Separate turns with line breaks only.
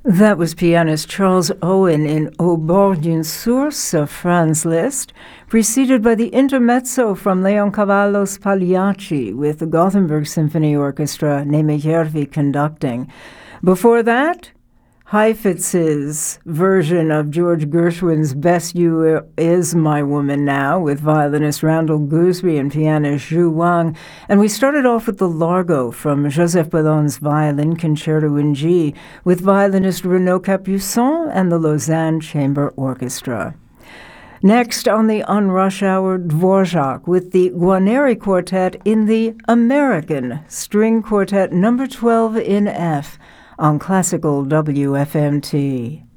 That was pianist Charles Owen in Au bord d'une source, a Franz Liszt, preceded by the intermezzo from Leoncavallo's Pagliacci with the Gothenburg Symphony Orchestra, Neeme Järvi conducting. Before that, Heifetz's version of George Gershwin's Best You Is My Woman Now with violinist Randall Gooseby and pianist Zhu Wang. And we started off with the Largo from Joseph Bellon's Violin Concerto in G with violinist Renaud Capuçon and the Lausanne Chamber Orchestra. Next on the On Rush Hour, Dvorak with the Guarneri Quartet in the American String Quartet number 12 in F on Classical WFMT.